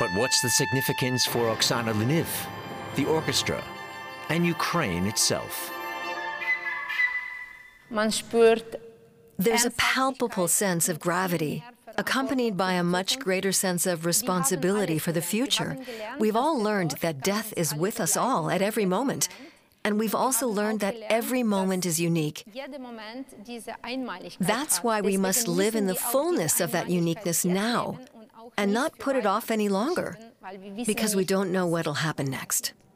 But what's the significance for Oksana Leniv, the orchestra, and Ukraine itself? There's a palpable sense of gravity, accompanied by a much greater sense of responsibility for the future. We've all learned that death is with us all at every moment. And we've also learned that every moment is unique. That's why we must live in the fullness of that uniqueness now and not put it off any longer, because we don't know what'll happen next.